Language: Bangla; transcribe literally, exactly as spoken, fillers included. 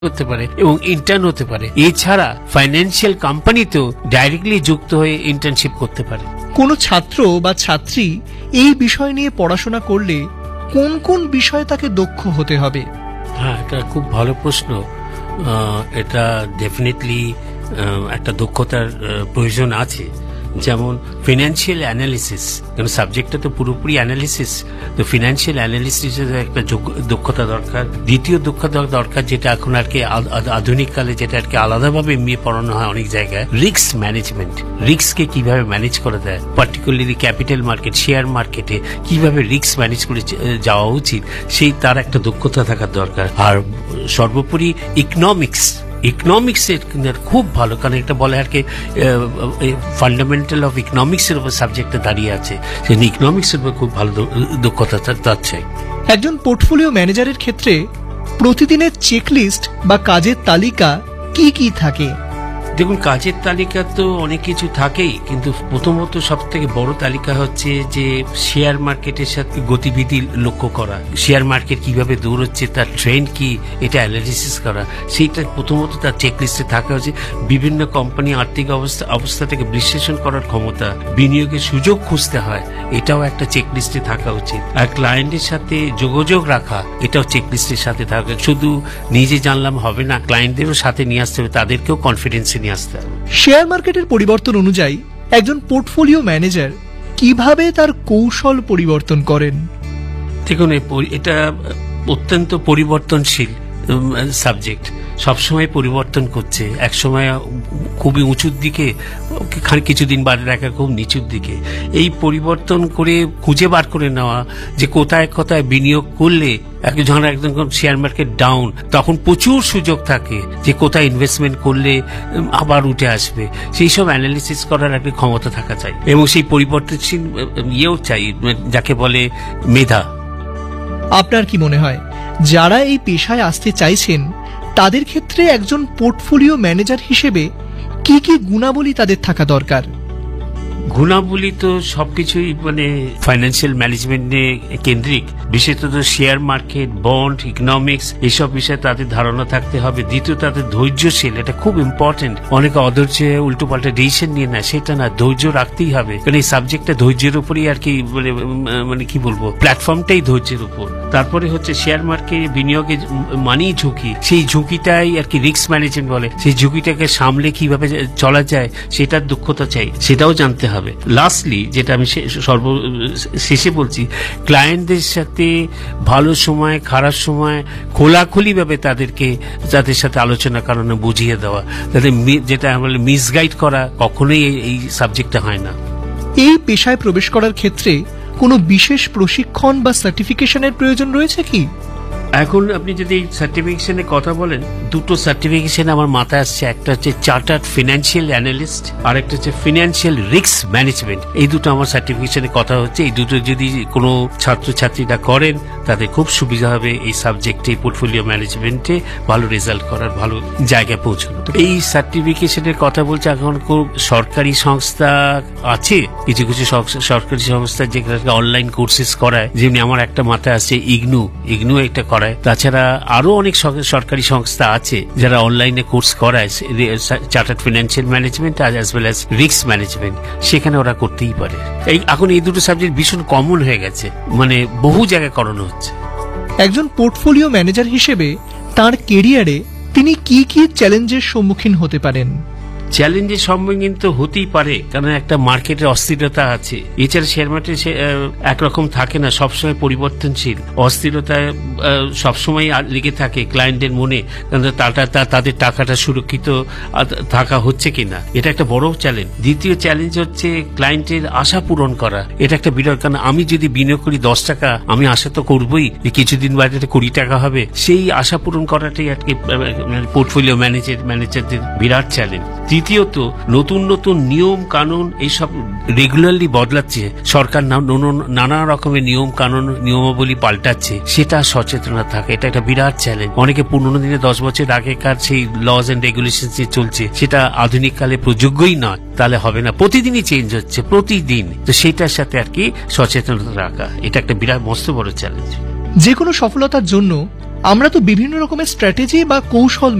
করতে পারে এবং ইন্টার্ন হতে পারে। এছাড়া ফাইন্যান্সিয়াল কোম্পানিতেও ডাইরেক্টলি যুক্ত হয়ে ইন্টার্নশিপ করতে পারে। কোনো ছাত্র বা ছাত্রী এই বিষয় নিয়ে পড়াশোনা করলে কোন কোন বিষয়ে তাকে দক্ষ হতে হবে? হ্যাঁ, এটা খুব ভালো প্রশ্ন। এটা ডেফিনেটলি একটা দক্ষতার প্রয়োজন আছে, যেমন ফিনান্সিয়াল অ্যানালিসিস, কারণ সাবজেক্টটা তো পুরোপুরি অ্যানালিসিস, তো ফিনান্সিয়াল অ্যানালিসিসের একটা দক্ষতা দরকার। দ্বিতীয় দক্ষতা দরকার, যেটা এখন আর কি আধুনিক কালে যেটা আর কি আলাদাভাবে এমবিএ পড়ানো হয় অনেক জায়গায়, রিস্ক ম্যানেজমেন্ট। রিস্ককে কিভাবে ম্যানেজ করে দেয়, পার্টিকুলারলি ক্যাপিটাল মার্কেট, শেয়ার মার্কেটে কিভাবে রিস্ক ম্যানেজ করে যাওয়া উচিত, সেই তার একটা দক্ষতা থাকার দরকার। আর সর্বোপরি ইকোনমিক্স, ইকোনমিক্স এর খুব ভালো, কারণ এটা বলে আর কি ফান্ডামেন্টাল অফ ইকোনমিক্স এর উপর সাবজেক্টে দাঁড়িয়ে আছে, সেই ইকোনমিক্স এর উপর খুব ভালো দক্ষতা তার চাই। একজন পোর্টফোলিও ম্যানেজারের ক্ষেত্রে প্রতিদিনের চেকলিস্ট বা কাজের তালিকা কি কি থাকে? দেখুন, কাজের তালিকা তো অনেক কিছু থাকেই, কিন্তু প্রথমত সব থেকে বড় তালিকা হচ্ছে যে শেয়ার মার্কেটের সাথে গতিবিধি লক্ষ্য করা, শেয়ার মার্কেট কিভাবে দৌড়চ্ছে, তার ট্রেন্ড কি, এটা অ্যানালিসিস করা। সেইটা প্রথমত তার চেকলিস্টে থাকা হচ্ছে। বিভিন্ন কোম্পানি আর্থিক অবস্থা অবস্থাটাকে বিশ্লেষণ করার ক্ষমতা, বিনিয়োগের সুযোগ খুঁজতে হয়, এটাও একটা চেকলিস্টে থাকা উচিত। আর ক্লায়েন্টের সাথে যোগাযোগ রাখা, এটাও চেকলিস্টের সাথে থাকা। শুধু নিজে জানলাম হবে না, ক্লায়েন্টদেরও সাথে নিয়ে আসতে হবে, তাদেরকেও কনফিডেন্সে নিয়ে আসতে হবে। শেয়ার মার্কেটের পরিবর্তন অনুযায়ী একজন পোর্টফোলিও ম্যানেজার কিভাবে তার কৌশল পরিবর্তন করেন? দেখুন, এটা অত্যন্ত পরিবর্তনশীল সাবজেক্ট, সবসময় পরিবর্তন করছে। এক সময় খুবই উঁচুর দিকে, কিছুদিন বাদে দেখা খুব নিচুর দিকে। এই পরিবর্তন করে খুঁজে বার করে নেওয়া যে কোথায় কোথায় বিনিয়োগ করলে, যখন একদম শেয়ার মার্কেট ডাউন, তখন প্রচুর সুযোগ থাকে যে কোথায় ইনভেস্টমেন্ট করলে আবার উঠে আসবে, সেই সব অ্যানালিসিস করার একটা ক্ষমতা থাকা চাই, এবং সেই পরিবর্তনশীল ইয়েও চাই, যাকে বলে মেধা। আপনার কি মনে হয় যারা এই পেশায় আসতে চাইছেন তাদের ক্ষেত্রে একজন পোর্টফোলিও ম্যানেজার হিসেবে কি কি গুণাবলী তাদের থাকা দরকার? গুণাবলী তো সবকিছুই মানে ফাইন্যান্সিয়াল ম্যানেজমেন্ট নিয়ে কেন্দ্রিক, বিশেষত শেয়ার মার্কেট, বন্ড, ইকোনমিক্স, এইসব বিষয়ে তাদের ধারণা থাকতে হবে। দ্বিতীয়, তাদের ধৈর্যশীল, এটা খুব ইম্পর্টেন্ট। অনেকে অধৈর্য উল্টো পাল্টা ডিসিশন নিয়ে নেয়, সেটা না, ধৈর্য রাখতেই হবে, কারণ এই সাবজেক্টটা ধৈর্যের উপরই আর কি মানে মানে কি বলবো, প্ল্যাটফর্মটাই ধৈর্যের উপর। তারপরে হচ্ছে শেয়ার মার্কেট বিনিয়োগে মানেই ঝুঁকি, সেই ঝুঁকিটাই আর কি রিস্ক ম্যানেজমেন্ট বলে। সেই ঝুঁকিটাকে সামলে কিভাবে চলা যায় সেটার দক্ষতা চাই, সেটাও জানতে হবে। লাস্টলি, যেটা আমি সর্ব শেষে বলছি, ক্লায়েন্টদের সাথে ভালো সময় খারাপ সময় খোলাখুলি ভাবে তাদেরকে তাদের সাথে আলোচনা কারণে বুঝিয়ে দেওয়া, তাদের যেটা বলে মিসগাইড করা কখনোই এই সাবজেক্টে হয় না। এই পেশায় প্রবেশ করার ক্ষেত্রে কোনো বিশেষ প্রশিক্ষণ বা সার্টিফিকেশনের প্রয়োজন রয়েছে কি? এখন আপনি যদি সার্টিফিকেশনের কথা বলেন, দুটো সার্টিফিকেশন আমার মাথায় আসছে। একটা হচ্ছে চার্টার্ড ফিনান্সিয়াল অ্যানালিস্ট, আর একটা হচ্ছে ফিনান্সিয়াল রিস্ক ম্যানেজমেন্ট। এই দুটো আমার সার্টিফিকেশনের কথা হচ্ছে। এই দুটো যদি কোনো ছাত্রছাত্রীরা করেন তাদের খুব সুবিধা হবে এই সাবজেক্টে, পোর্টফোলিও ম্যানেজমেন্টে ভালো রেজাল্ট করার, ভালো জায়গায় পৌঁছানো। এই সার্টিফিকেশনের কথা বলছে, এখন খুব সরকারি সংস্থা আছে, কিছু কিছু সরকারি সংস্থা যেখানে অনলাইন কোর্সেস করায়, যেমনি আমার একটা মাথায় আসছে ইগনু, ইগনু একটা করায়। তাছাড়া আরো অনেক সরকারি সংস্থা আছে যারা অনলাইনে কোর্স করায় chartered financial management as well as risk management, সেখানে ওরা করতেই পারে। এই এখন এই দুটো সাবজেক্ট ভীষণ কমন হয়ে গেছে, মানে বহু জায়গায় করানো হচ্ছে। একজন পোর্টফোলিও ম্যানেজার হিসেবে তার কেরিয়ারে তিনি কি কি চ্যালেঞ্জের সম্মুখীন হতে পারেন? চ্যালেঞ্জের সম্মুখীন তো হতেই পারে, কারণ একটা মার্কেটের অস্থিরতা আছে। এছাড়া শেয়ার মার্কেট একরকম থাকে না, সবসময় পরিবর্তনশীল, অস্থিরতায় সবসময় লেগে থাকে ক্লায়েন্টের মনে, কারণ তাদের টাকাটা সুরক্ষিত থাকা হচ্ছে কিনা, এটা একটা বড় চ্যালেঞ্জ। দ্বিতীয় চ্যালেঞ্জ হচ্ছে ক্লায়েন্টের আশা পূরণ করা, এটা একটা বিরাট, কারণ আমি যদি বিনিয়োগ করি দশ টাকা, আমি আশা তো করবোই যে কিছুদিন বাদে এটা কুড়ি টাকা হবে। সেই আশা পূরণ করাটাই আর কি পোর্টফোলিও ম্যানেজার ম্যানেজারদের বিরাট চ্যালেঞ্জ। তৃতীয়ত, নতুন নতুন নিয়ম কানুন এইসব রেগুলারলি বদলাচ্ছে, সরকার নানা রকমের নিয়ম কানুন নিয়মাবলী পাল্টাচ্ছে, সেটা সচেতনতা থাকে, এটা একটা বিরাট চ্যালেঞ্জ। অনেকে পুরোনো দিনে দশ বছর আগেকার সেই লজ এন্ড রেগুলেশন যে চলছে, সেটা আধুনিক কালে প্রযোজ্যই নয়, তাহলে হবে না। প্রতিদিনই চেঞ্জ হচ্ছে, প্রতিদিন। তো সেটার সাথে আর কি সচেতনতা রাখা, এটা একটা বিরাট মস্ত বড় চ্যালেঞ্জ। যে কোনো সফলতার জন্য আমরা তো বিভিন্ন রকমের স্ট্র্যাটেজি বা কৌশল